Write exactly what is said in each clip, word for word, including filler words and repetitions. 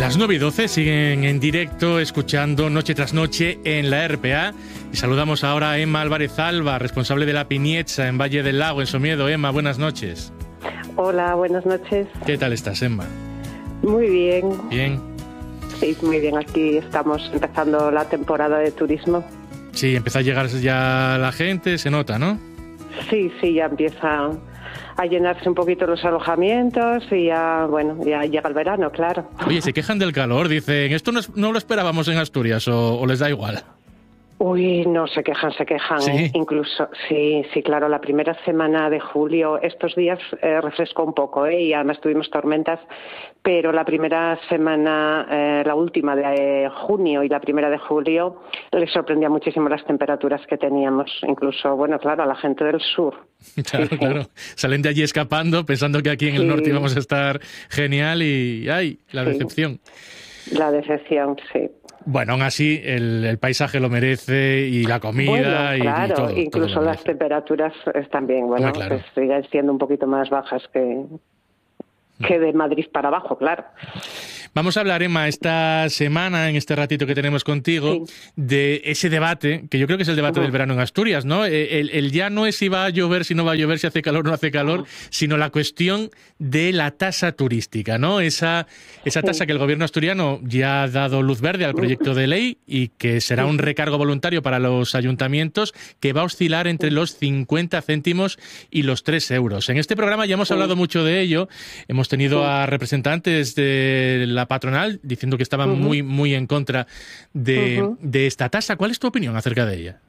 Las nueve y doce siguen en directo escuchando Noche tras Noche en la R P A y saludamos ahora a Emma Álvarez Alba, responsable de la Pinietza en Valle del Lago, en Somiedo. Emma, buenas noches. Hola, buenas noches. ¿Qué tal estás, Emma? Muy bien. ¿Bien? Sí, muy bien. Aquí estamos empezando la temporada de turismo. Sí, empieza a llegar ya la gente, se nota, ¿no? Sí, sí, ya empieza a llenarse un poquito los alojamientos y ya, bueno, ya llega el verano, claro. Oye, se quejan del calor, dicen, ¿esto no, es, no lo esperábamos en Asturias o, o les da igual? Uy, no, se quejan, se quejan. ¿Sí? ¿Eh? Incluso, sí, sí, claro, la primera semana de julio, estos días eh, refrescó un poco, ¿eh? Y además tuvimos tormentas, pero la primera semana, eh, la última de eh, junio y la primera de julio, les sorprendía muchísimo las temperaturas que teníamos, incluso, bueno, claro, a la gente del sur. Claro, sí, claro. sí. Salen de allí escapando pensando que aquí en el Sí. norte íbamos a estar genial y ¡ay! La Sí. decepción. La decepción, sí. Bueno, aún así el, el paisaje lo merece y la comida Bueno, y, claro, y todo. incluso todo lo las merece. temperaturas están bien, bueno, Hombre, claro. pues siguen siendo un poquito más bajas que, que de Madrid para abajo, claro. Vamos a hablar, Emma, esta semana, en este ratito que tenemos contigo, Sí. de ese debate, que yo creo que es el debate Ujú. del verano en Asturias, ¿no? El, el ya no es si va a llover, si no va a llover, si hace calor o no hace calor, sino la cuestión de la tasa turística, ¿no? Esa, esa Sí. tasa que el gobierno asturiano ya ha dado luz verde al proyecto de ley y que será un recargo voluntario para los ayuntamientos que va a oscilar entre los cincuenta céntimos y los tres euros. En este programa ya hemos Sí. hablado mucho de ello, hemos tenido Sí. a representantes de la patronal diciendo que estaban Ujú. muy, muy en contra de, Ujú. de esta tasa. ¿Cuál es tu opinión acerca de ella?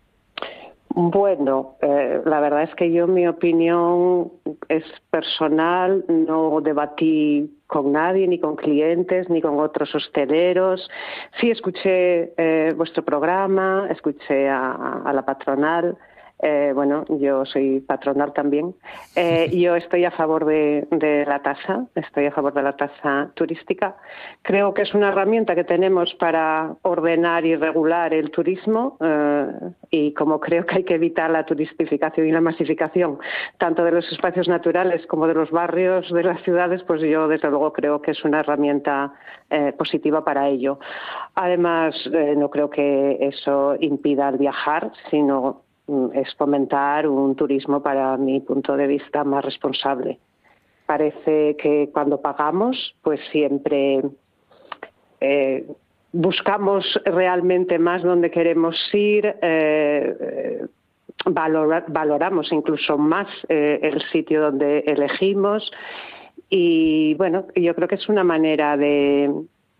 Bueno, eh, la verdad es que yo mi opinión es personal, no debatí con nadie, ni con clientes, ni con otros hosteleros. Sí escuché eh, vuestro programa, escuché a, a la patronal. Eh, bueno, yo soy patronal también. Eh, yo estoy a favor de, de la tasa, estoy a favor de la tasa turística. Creo que es una herramienta que tenemos para ordenar y regular el turismo eh, y como creo que hay que evitar la turistificación y la masificación tanto de los espacios naturales como de los barrios de las ciudades, pues yo desde luego creo que es una herramienta eh, positiva para ello. Además, eh, no creo que eso impida el viajar, sino es fomentar un turismo, para mi punto de vista, más responsable. Parece que cuando pagamos, pues siempre eh, buscamos realmente más donde queremos ir, eh, eh, valora, valoramos incluso más eh, el sitio donde elegimos y, bueno, yo creo que es una manera de...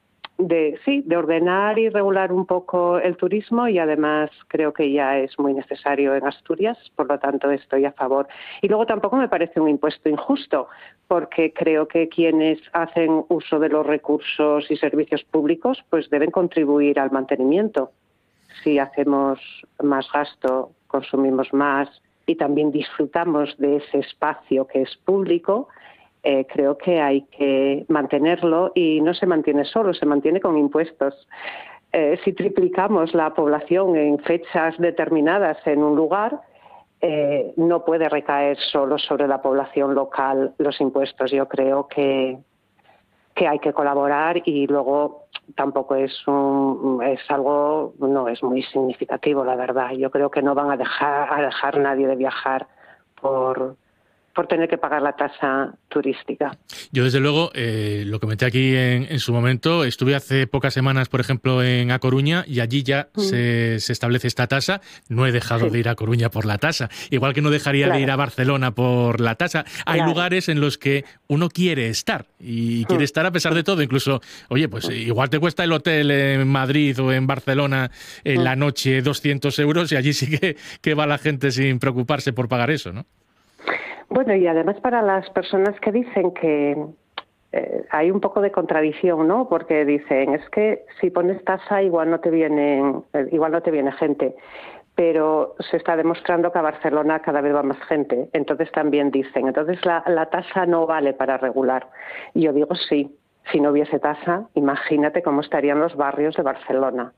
De, sí, de ordenar y regular un poco el turismo y además creo que ya es muy necesario en Asturias, por lo tanto estoy a favor. Y luego tampoco me parece un impuesto injusto, porque creo que quienes hacen uso de los recursos y servicios públicos pues deben contribuir al mantenimiento. Si hacemos más gasto, consumimos más y también disfrutamos de ese espacio que es público, Eh, creo que hay que mantenerlo y no se mantiene solo, se mantiene con impuestos. Eh, si triplicamos la población en fechas determinadas en un lugar, eh, no puede recaer solo sobre la población local los impuestos. Yo creo que, que hay que colaborar y luego tampoco es, un, es algo, no es muy significativo, la verdad. Yo creo que no van a dejar, a dejar nadie de viajar por... por tener que pagar la tasa turística. Yo, desde luego, eh, lo comenté aquí en, en su momento, estuve hace pocas semanas, por ejemplo, en A Coruña, y allí ya mm. se, se establece esta tasa. No he dejado sí. de ir a Coruña por la tasa, igual que no dejaría claro. de ir a Barcelona por la tasa. Hay claro. lugares en los que uno quiere estar, y quiere estar a pesar de todo. Incluso, oye, pues igual te cuesta el hotel en Madrid o en Barcelona en la noche doscientos euros, y allí sí que, que va la gente sin preocuparse por pagar eso, ¿no? Bueno, y además para las personas que dicen que eh, hay un poco de contradicción, ¿no? Porque dicen, es que si pones tasa igual no te vienen, igual no te viene gente, pero se está demostrando que a Barcelona cada vez va más gente. Entonces también dicen, entonces la, la tasa no vale para regular. Y yo digo sí, si no hubiese tasa, imagínate cómo estarían los barrios de Barcelona.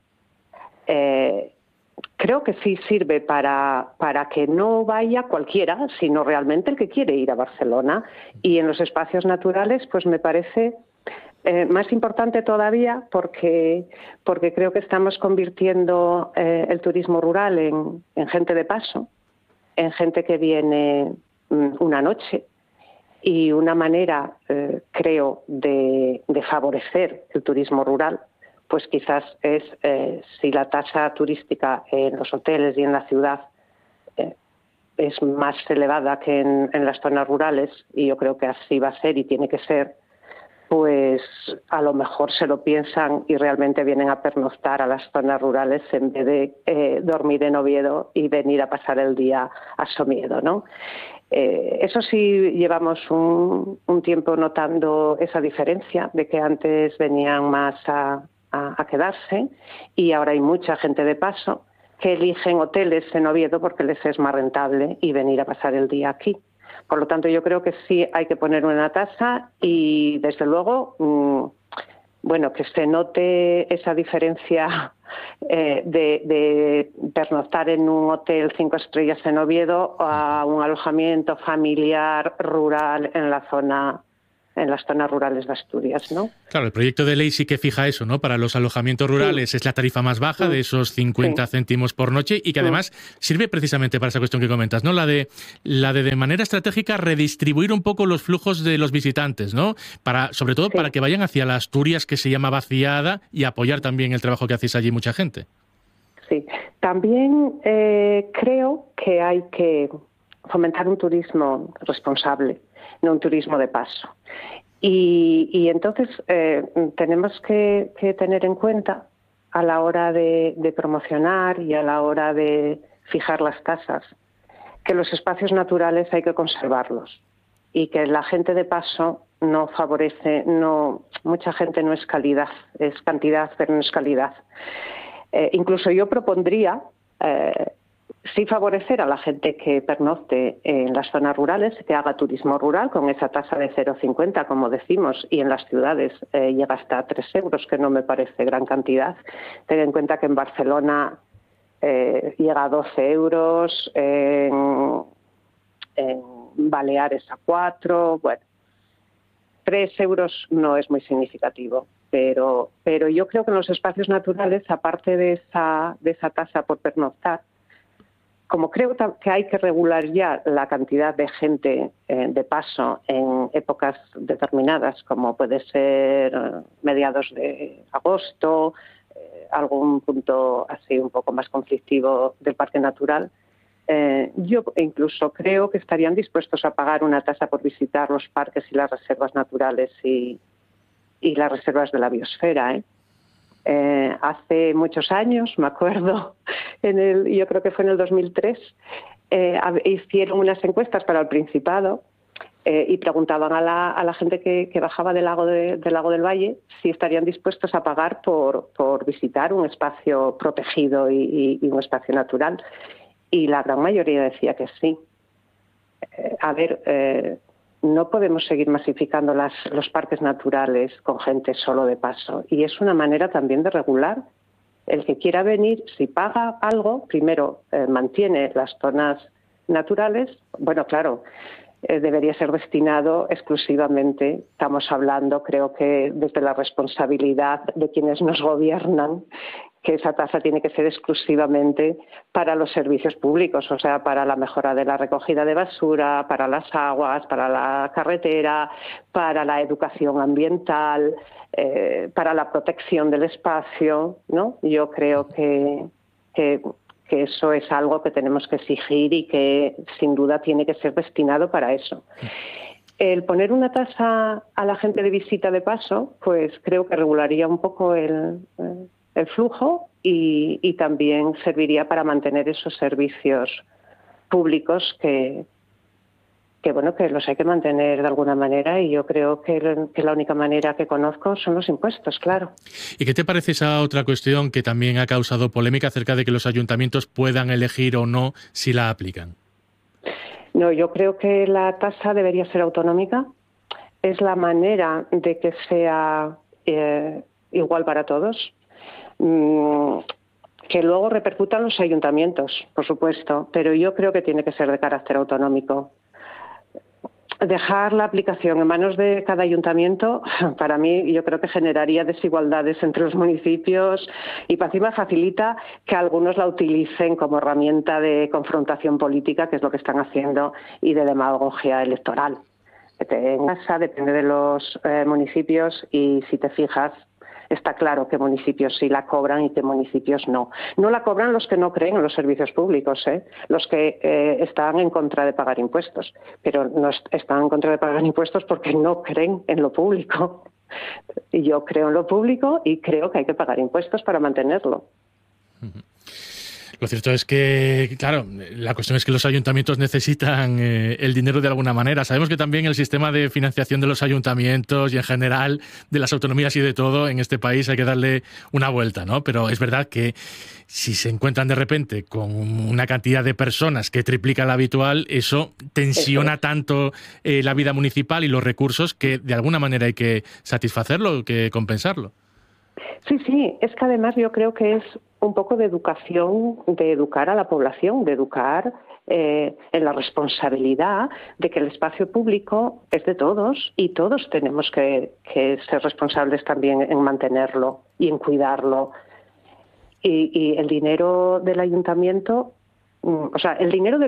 Eh, Creo que sí sirve para, para que no vaya cualquiera, sino realmente el que quiere ir a Barcelona. Y en los espacios naturales, pues me parece Eh, más importante todavía porque, porque creo que estamos convirtiendo eh, el turismo rural en, en gente de paso, en gente que viene mm, una noche, y una manera, eh, creo, de, de favorecer el turismo rural, pues quizás es eh, si la tasa turística en los hoteles y en la ciudad eh, es más elevada que en, en las zonas rurales, y yo creo que así va a ser y tiene que ser, pues a lo mejor se lo piensan y realmente vienen a pernoctar a las zonas rurales en vez de eh, dormir en Oviedo y venir a pasar el día a Somiedo, ¿no? Eh, eso sí, llevamos un, un tiempo notando esa diferencia de que antes venían más a, a, a quedarse, y ahora hay mucha gente de paso que eligen hoteles en Oviedo porque les es más rentable y venir a pasar el día aquí. Por lo tanto, yo creo que sí hay que poner una tasa y, desde luego, mmm, bueno, que se note esa diferencia eh, de, de pernoctar en un hotel cinco estrellas en Oviedo a un alojamiento familiar rural en la zona, en las zonas rurales de Asturias, ¿no? Claro, el proyecto de ley sí que fija eso, ¿no? Para los alojamientos rurales sí. Es la tarifa más baja mm. de esos cincuenta sí. céntimos por noche, y que además mm. sirve precisamente para esa cuestión que comentas, ¿no? La de, la de de manera estratégica redistribuir un poco los flujos de los visitantes, ¿no? Para, sobre todo sí. para que vayan hacia la Asturias que se llama vaciada, y apoyar también el trabajo que hacéis allí mucha gente. Sí, también eh, creo que hay que fomentar un turismo responsable, no un turismo de paso. Y, y entonces eh, tenemos que, que tener en cuenta a la hora de, de promocionar y a la hora de fijar las tasas que los espacios naturales hay que conservarlos, y que la gente de paso no favorece, no, mucha gente no es calidad, es cantidad pero no es calidad. Eh, incluso yo propondría eh, sí favorecer a la gente que pernocte en las zonas rurales, que haga turismo rural con esa tasa de cero coma cincuenta, como decimos, y en las ciudades eh, llega hasta tres euros, que no me parece gran cantidad. Ten en cuenta que en Barcelona eh, llega a doce euros, en, en Baleares a cuatro, bueno, tres euros no es muy significativo. Pero, pero yo creo que en los espacios naturales, aparte de esa, de esa tasa por pernoctar, como creo que hay que regular ya la cantidad de gente eh, de paso en épocas determinadas, como puede ser eh, mediados de agosto, eh, algún punto así un poco más conflictivo del parque natural, eh, yo incluso creo que estarían dispuestos a pagar una tasa por visitar los parques y las reservas naturales y, y las reservas de la biosfera, ¿eh? Eh, hace muchos años, me acuerdo, en el, yo creo que fue en el dos mil tres, eh, hicieron unas encuestas para el Principado eh, y preguntaban a la, a la gente que, que bajaba del lago, de, del lago del Valle si estarían dispuestos a pagar por, por visitar un espacio protegido y, y, y un espacio natural. Y la gran mayoría decía que sí. Eh, a ver... Eh, No podemos seguir masificando las, los parques naturales con gente solo de paso. Y es una manera también de regular. El que quiera venir, si paga algo, primero eh, mantiene las zonas naturales. Bueno, claro, eh, debería ser destinado exclusivamente, estamos hablando, creo que desde la responsabilidad de quienes nos gobiernan, que esa tasa tiene que ser exclusivamente para los servicios públicos, o sea, para la mejora de la recogida de basura, para las aguas, para la carretera, para la educación ambiental, eh, para la protección del espacio, ¿no? Yo creo que, que, que eso es algo que tenemos que exigir y que sin duda tiene que ser destinado para eso. El poner una tasa a la gente de visita de paso, pues creo que regularía un poco el... el el flujo y, y también serviría para mantener esos servicios públicos que, que bueno que los hay que mantener de alguna manera, y yo creo que, que la única manera que conozco son los impuestos, claro. ¿Y qué te parece esa otra cuestión que también ha causado polémica acerca de que los ayuntamientos puedan elegir o no si la aplican? No, yo creo que la tasa debería ser autonómica. Es la manera de que sea eh, igual para todos. Que luego repercutan los ayuntamientos, por supuesto, pero yo creo que tiene que ser de carácter autonómico. Dejar la aplicación en manos de cada ayuntamiento, para mí, yo creo que generaría desigualdades entre los municipios y para encima facilita que algunos la utilicen como herramienta de confrontación política, que es lo que están haciendo, y de demagogia electoral. En casa depende de los eh, municipios y, si te fijas, está claro qué municipios sí la cobran y qué municipios no. No la cobran los que no creen en los servicios públicos, ¿eh? Los que eh, están en contra de pagar impuestos, pero no est- están en contra de pagar impuestos porque no creen en lo público. Y yo creo en lo público y creo que hay que pagar impuestos para mantenerlo. Lo cierto es que, claro, la cuestión es que los ayuntamientos necesitan eh, el dinero de alguna manera. Sabemos que también el sistema de financiación de los ayuntamientos y en general de las autonomías y de todo en este país hay que darle una vuelta, ¿no? Pero es verdad que si se encuentran de repente con una cantidad de personas que triplica la habitual, eso tensiona tanto eh, la vida municipal y los recursos que de alguna manera hay que satisfacerlo, hay que compensarlo. Sí, sí, es que además yo creo que es un poco de educación, de educar a la población, de educar eh, en la responsabilidad de que el espacio público es de todos y todos tenemos que, que ser responsables también en mantenerlo y en cuidarlo. Y, y el dinero del ayuntamiento, o sea, el dinero de